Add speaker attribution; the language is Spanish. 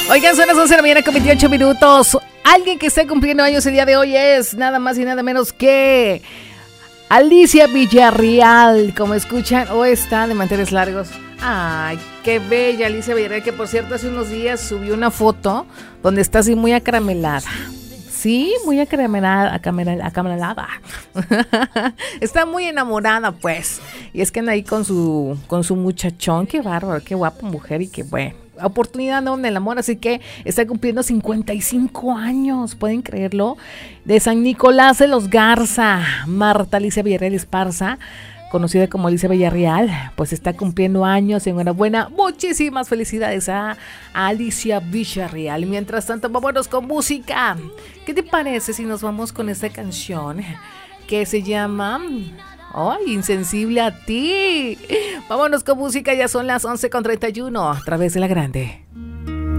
Speaker 1: Oigan, son las 11 de la mañana con 28 minutos. Alguien que está cumpliendo años el día de hoy es nada más y nada menos que Alicia Villarreal. Como escuchan, hoy está de manteles largos. Ay, qué bella Alicia Villarreal, que por cierto hace unos días subió una foto donde está así muy acaramelada. Sí, muy acaramelada. Está muy enamorada, pues. Y es que anda ahí con su muchachón. Qué bárbaro, qué guapa mujer y qué bueno. Oportunidad no del amor, así que está cumpliendo 55 años, ¿pueden creerlo? De San Nicolás de los Garza, Marta Alicia Villarreal Esparza, conocida como Alicia Villarreal, pues está cumpliendo años. Enhorabuena, muchísimas felicidades a Alicia Villarreal. Mientras tanto, vámonos con música. ¿Qué te parece si nos vamos con esta canción que se llama... ¡Ay, insensible a ti! Vámonos con música, ya son las 11:31 a través de La Grande.